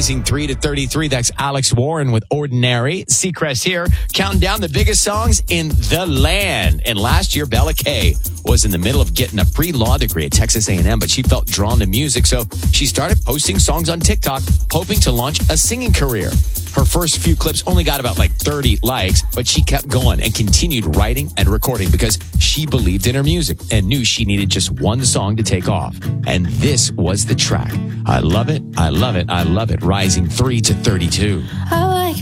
rising 3 to 33. That's Alex Warren with Ordinary. Seacrest here, counting down the biggest songs in the land. And last year, Bella Kay was in the middle of getting a pre-law degree at Texas A&M, but she felt drawn to music, so she started posting songs on TikTok, hoping to launch a singing career. Her first few clips only got about 30 likes, but she kept going and continued writing and recording because she believed in her music and knew she needed just one song to take off. And this was the track. I love it, I love it, I love it. Rising 3 to 32.